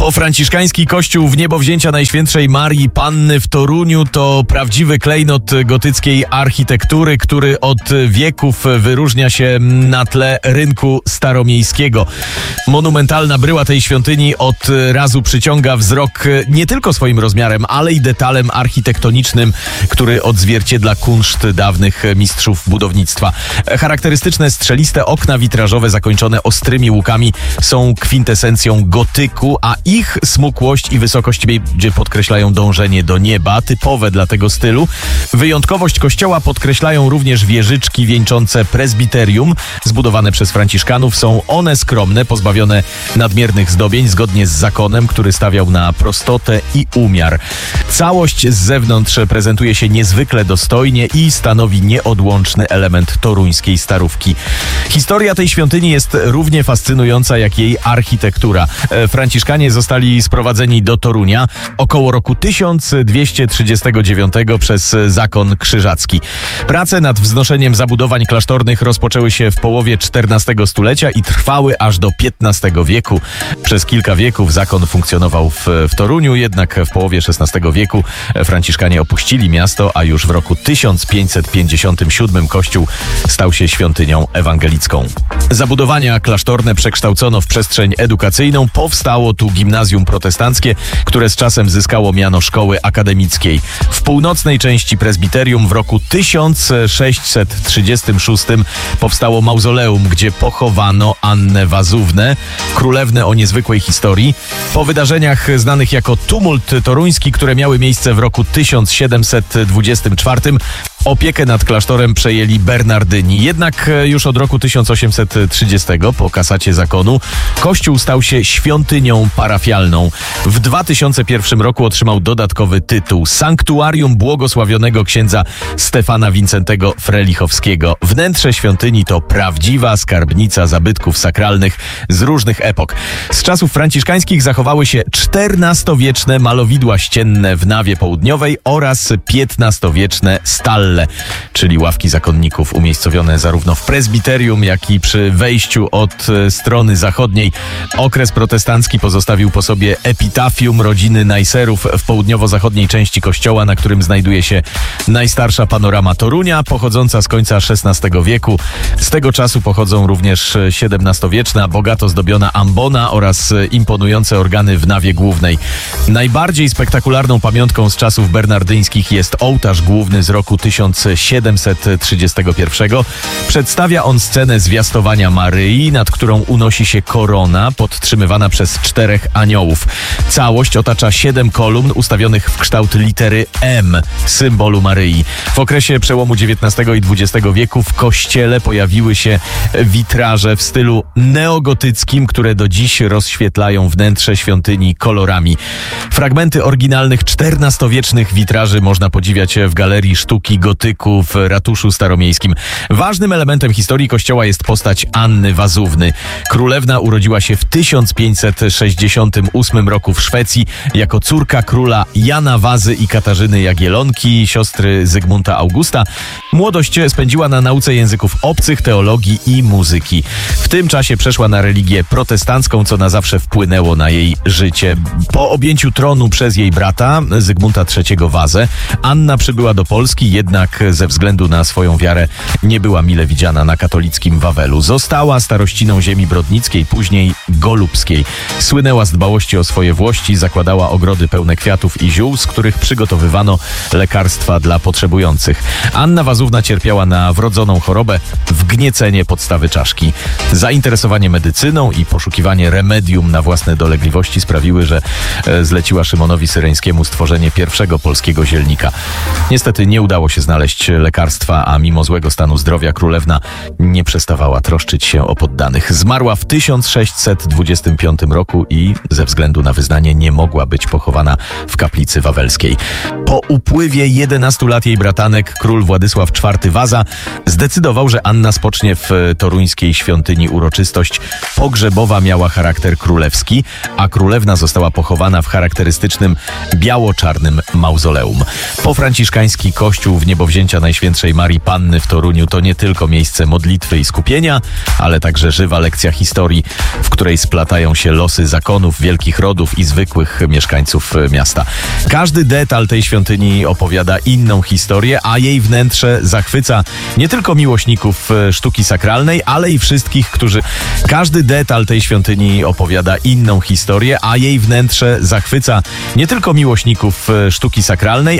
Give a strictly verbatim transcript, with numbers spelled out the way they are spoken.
Franciszkański kościół w niebowzięcia Najświętszej Marii Panny w Toruniu to prawdziwy klejnot gotyckiej architektury, który od wieków wyróżnia się na tle rynku staromiejskiego. Monumentalna bryła tej świątyni od razu przyciąga wzrok nie tylko swoim rozmiarem, ale i detalem architektonicznym, który odzwierciedla kunszt dawnych mistrzów budownictwa. Charakterystyczne strzeliste okna witrażowe zakończone ostrymi łukami są kwintesencją gotyku, a ich smukłość i wysokość będzie podkreślają dążenie do nieba, typowe dla tego stylu. Wyjątkowość kościoła podkreślają również wieżyczki wieńczące prezbiterium, zbudowane przez franciszkanów. Są one skromne, pozbawione nadmiernych zdobień, zgodnie z zakonem, który stawiał na prostotę i umiar. Całość z zewnątrz prezentuje się niezwykle dostojnie i stanowi nieodłączny element toruńskiej starówki. Historia tej świątyni jest równie fascynująca jak jej architektura. Franciszkanie zostali sprowadzeni do Torunia około roku tysiąc dwieście trzydziestego dziewiątego przez zakon krzyżacki. Prace nad wznoszeniem zabudowań klasztornych rozpoczęły się w połowie czternastego stulecia i trwały aż do piętnastego wieku. Przez kilka wieków zakon funkcjonował w, w Toruniu, jednak w połowie szesnastego wieku franciszkanie opuścili miasto, a już w roku tysiąc pięćset pięćdziesiątym siódmym kościół stał się świątynią ewangelicką. Zabudowania klasztorne przekształcono w przestrzeń edukacyjną. Powstało tu gimnazjum protestanckie, które z czasem zyskało miano szkoły akademickiej. W północnej części prezbiterium w roku tysiąc sześćset trzydziestym szóstym powstało mauzoleum, gdzie pochowano Annę Wazównę, królewnę o niezwykłej historii. Po wydarzeniach znanych jako tumult toruński, które miały miejsce w roku tysiąc siedemset dwudziestym czwartym, opiekę nad klasztorem przejęli Bernardyni. Jednak już od roku tysiąc osiemset trzydziestego, po kasacie zakonu, kościół stał się świątynią parafialną. W dwa tysiące pierwszym roku otrzymał dodatkowy tytuł Sanktuarium Błogosławionego księdza Stefana Wincentego Frelichowskiego. Wnętrze świątyni to prawdziwa skarbnica zabytków sakralnych z różnych epok. Z czasów franciszkańskich zachowały się czternastowieczne malowidła ścienne w nawie południowej oraz piętnastowieczne stalle, czyli ławki zakonników umiejscowione zarówno w prezbiterium, jak i przy wejściu od strony zachodniej. Okres protestancki pozostawił po sobie epitafium rodziny Najserów w południowo-zachodniej części kościoła, na którym znajduje się najstarsza panorama Torunia, pochodząca z końca szesnastego wieku. Z tego czasu pochodzą również siedemnastowieczna, bogato zdobiona ambona oraz imponujące organy w nawie głównej. Najbardziej spektakularną pamiątką z czasów bernardyńskich jest ołtarz główny z roku tysiąc siedemset trzydziestego pierwszego. Przedstawia on scenę zwiastowania Maryi, nad którą unosi się korona podtrzymywana przez czterech aniołów. Całość otacza siedem kolumn ustawionych w kształt litery M, symbolu Maryi. W okresie przełomu dziewiętnastego i dwudziestego wieku w kościele pojawiły się witraże w stylu neogotyckim, które do dziś rozświetlają wnętrze świątyni kolorami. Fragmenty oryginalnych czternastowiecznych witraży można podziwiać w Galerii Sztuki Gotyku w ratuszu staromiejskim. Ważnym elementem historii kościoła jest postać Anny Wazówny. Królewna urodziła się w tysiąc pięćset sześćdziesiątym ósmym roku w Szwecji jako córka króla Jana Wazy i Katarzyny Jagiellonki, siostry Zygmunta Augusta. Młodość spędziła na nauce języków obcych, teologii i muzyki. W tym czasie przeszła na religię protestancką, co na zawsze wpłynęło na jej życie. Po objęciu tronu przez jej brata, Zygmunta trzeciego Wazę, Anna przybyła do Polski, jednak ze względu na swoją wiarę nie była mile widziana na katolickim Wawelu. Została starościną ziemi brodnickiej, później golubskiej. Słynęła z dbałości o swoje włości, zakładała ogrody pełne kwiatów i ziół, z których przygotowywano lekarstwa dla potrzebujących. Anna Wazówna cierpiała na wrodzoną chorobę wgniecenie podstawy czaszki. Zainteresowanie medycyną i poszukiwanie remedium na własne dolegliwości sprawiły, że zleciła Szymonowi Syreńskiemu stworzenie pierwszego polskiego zielnika. Niestety nie udało się znaleźć lekarstwa, a mimo złego stanu zdrowia królewna nie przestawała troszczyć się o poddanych. Zmarła w tysiąc sześćset dwudziestym piątym roku i ze względu na wyznanie nie mogła być pochowana w kaplicy wawelskiej. Po upływie jedenastu lat jej bratanek, król Władysław czwarty Waza, zdecydował, że Anna spocznie w toruńskiej świątyni. Uroczystość pogrzebowa miała charakter królewski, a królewna została pochowana w charakterystycznym biało-czarnym mauzoleum. Po franciszkański kościół w niebo Niebowzięcia Najświętszej Marii Panny w Toruniu to nie tylko miejsce modlitwy i skupienia, ale także żywa lekcja historii, w której splatają się losy zakonów, wielkich rodów i zwykłych mieszkańców miasta. Każdy detal tej świątyni opowiada inną historię, a jej wnętrze zachwyca nie tylko miłośników sztuki sakralnej, ale i wszystkich, którzy... Każdy detal tej świątyni opowiada inną historię, a jej wnętrze zachwyca nie tylko miłośników sztuki sakralnej,